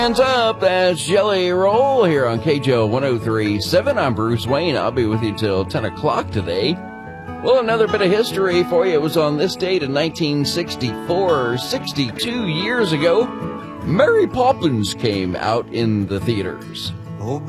Hands up, that's Jelly Roll here on KJO 103.7. I'm Bruce Wayne. I'll be with you till 10 o'clock today. Well, another bit of history for you. It was on this date in 1964, 62 years ago, Mary Poppins came out in the theaters. Oh,